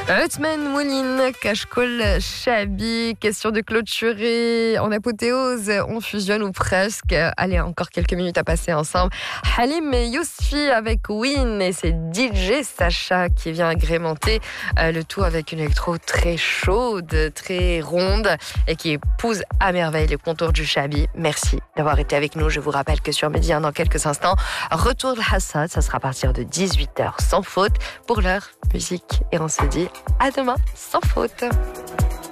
Othman Moulin, Kashkol Chabi, question de clôturer en apothéose, on fusionne ou presque. Allez, encore quelques minutes à passer ensemble. Halim Yousfi avec Win et c'est DJ Sacha qui vient agrémenter le tout avec une électro très chaude, très ronde et qui épouse à merveille les contours du Chabi. Merci d'avoir été avec nous. Je vous rappelle que sur Média, dans quelques instants, retour de Hassad, ça sera à partir de 18h sans faute. Pour l'heure, musique et on se dit à demain sans faute.